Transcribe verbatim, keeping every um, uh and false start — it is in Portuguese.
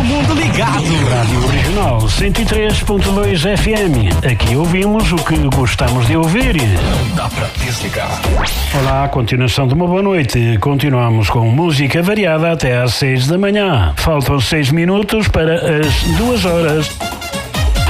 todo mundo ligado. Rádio Regional cento e três ponto dois F M. Aqui ouvimos o que gostamos de ouvir. Não dá pra desligar. Olá, continuação de uma boa noite. Continuamos com música variada até às seis da manhã. Faltam seis minutos para as duas horas.